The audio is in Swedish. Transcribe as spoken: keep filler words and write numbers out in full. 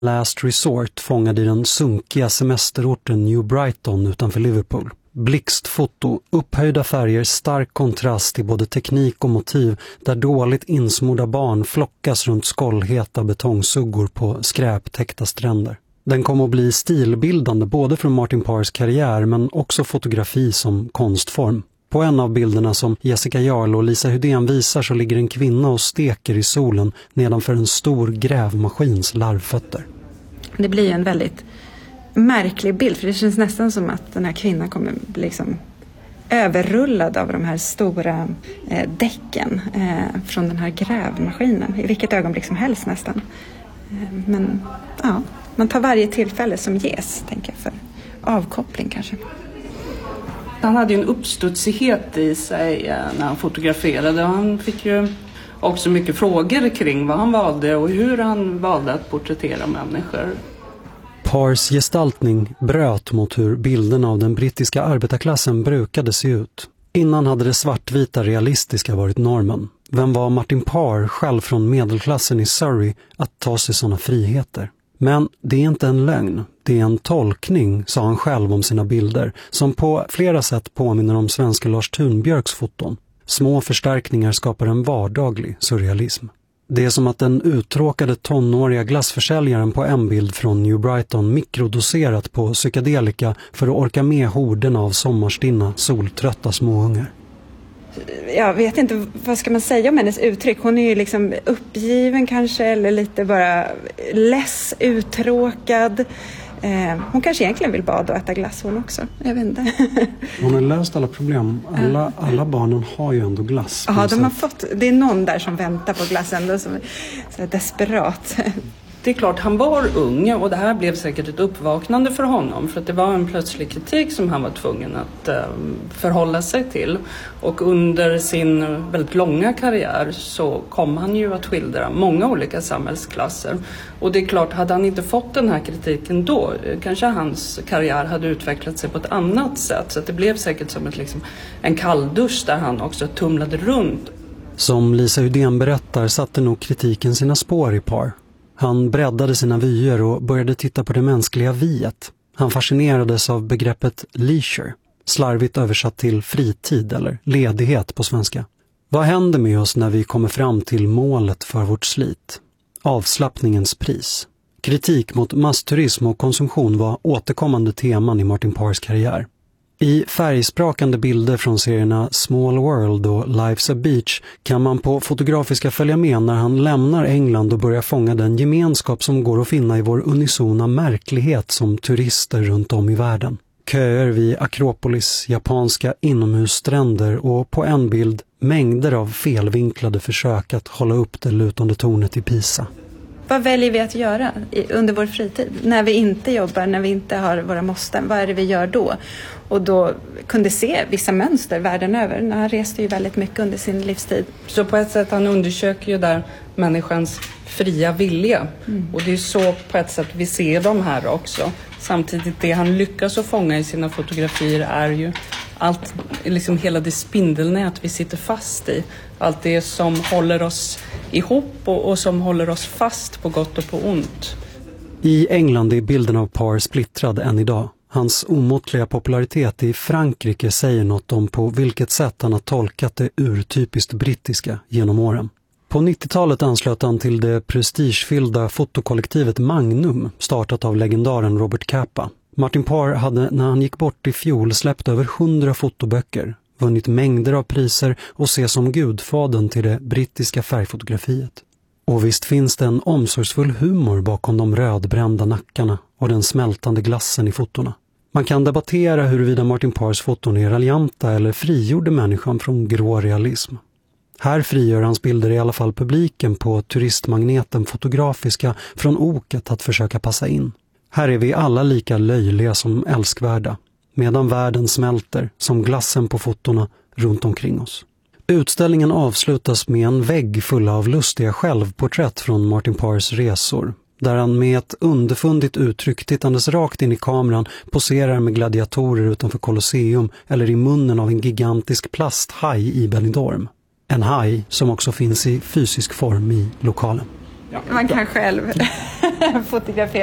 Last Resort fångad i den sunkiga semesterorten New Brighton utanför Liverpool. Blixtfoto, upphöjda färger, stark kontrast i både teknik och motiv där dåligt insmorda barn flockas runt skållheta betongsuggor på skräptäckta stränder. Den kom att bli stilbildande både för Martin Parrs karriär men också fotografi som konstform. På en av bilderna som Jessica Jarl och Lisa Hydén visar så ligger en kvinna och steker i solen nedanför en stor grävmaskins larvfötter. Det blir en väldigt märklig bild för det känns nästan som att den här kvinnan kommer bli liksom överrullad av de här stora eh, däcken eh, från den här grävmaskinen i vilket ögonblick som helst nästan. Eh, men ja, man tar varje tillfälle som ges, tänker jag, för avkoppling kanske. Han hade ju en uppstudsighet i sig när han fotograferade och han fick ju också mycket frågor kring vad han valde och hur han valde att porträttera människor. Parrs gestaltning bröt mot hur bilderna av den brittiska arbetarklassen brukade se ut. Innan hade det svartvita realistiska varit normen. Vem var Martin Parr själv från medelklassen i Surrey att ta sig sådana friheter? Men det är inte en lögn, det är en tolkning, sa han själv om sina bilder, som på flera sätt påminner om svenska Lars Thunbjörks foton. Små förstärkningar skapar en vardaglig surrealism. Det är som att den uttråkade tonåriga glassförsäljaren på en bild från New Brighton mikrodoserat på psykedelika för att orka med horderna av sommarstinna, soltrötta småungar. Jag vet inte, vad ska man säga om hennes uttryck? Hon är ju liksom uppgiven kanske eller lite bara less, uttråkad. Eh, hon kanske egentligen vill bada och äta glass hon också. Jag vet inte. Hon har löst alla problem. Alla, alla barnen har ju ändå glass. Ja, de har fått, det är någon där som väntar på glass ändå som är så desperat. Det är klart, han var ung och det här blev säkert ett uppvaknande för honom. För att det var en plötslig kritik som han var tvungen att eh, förhålla sig till. Och under sin väldigt långa karriär så kom han ju att skildra många olika samhällsklasser. Och det är klart, hade han inte fått den här kritiken då, kanske hans karriär hade utvecklat sig på ett annat sätt. Så att det blev säkert som ett, liksom, en kalldusch där han också tumlade runt. Som Lisa Hydén berättar satte nog kritiken sina spår i Parr. Han breddade sina vyer och började titta på det mänskliga viet. Han fascinerades av begreppet leisure, slarvigt översatt till fritid eller ledighet på svenska. Vad händer med oss när vi kommer fram till målet för vårt slit? Avslappningens pris. Kritik mot massturism och konsumtion var återkommande teman i Martin Parrs karriär. I färgsprakande bilder från serierna Small World och Life's a Beach kan man på Fotografiska följa med när han lämnar England och börjar fånga den gemenskap som går att finna i vår unisona märklighet som turister runt om i världen. Köer vid Akropolis, japanska inomhusstränder och på en bild mängder av felvinklade försök att hålla upp det lutande tornet i Pisa. Vad väljer vi att göra under vår fritid? När vi inte jobbar, när vi inte har våra måsten, vad är det vi gör då? Och då kunde se vissa mönster världen över. Han reste ju väldigt mycket under sin livstid. Så på ett sätt han undersöker ju där människans fria vilja. Mm. Och det är så på ett sätt vi ser dem här också. Samtidigt det han lyckas att fånga i sina fotografier är ju allt, liksom hela det spindelnät vi sitter fast i. Allt det som håller oss ihop och, och som håller oss fast på gott och på ont. I England är bilden av Parr splittrad än idag. Hans omåttliga popularitet i Frankrike säger något om på vilket sätt han har tolkat det urtypiskt brittiska genom åren. På nittiotalet anslöt han till det prestigefyllda fotokollektivet Magnum, startat av legendaren Robert Capa. Martin Parr hade när han gick bort i fjol släppt över hundra fotoböcker, vunnit mängder av priser och ses som gudfadern till det brittiska färgfotografiet. Och visst finns det en omsorgsfull humor bakom de rödbrända nackarna och den smältande glassen i fotorna. Man kan debattera huruvida Martin Parrs foton är raljanta eller frigjorde människan från grå realism. Här frigör hans bilder i alla fall publiken på turistmagneten Fotografiska från oket att försöka passa in. Här är vi alla lika löjliga som älskvärda, medan världen smälter som glassen på fotorna runt omkring oss. Utställningen avslutas med en vägg full av lustiga självporträtt från Martin Parrs resor, där han med ett underfundigt uttryck tittandes rakt in i kameran poserar med gladiatorer utanför Colosseum eller i munnen av en gigantisk plasthaj i Benidorm. En haj som också finns i fysisk form i lokalen. Man kan själv fotografera.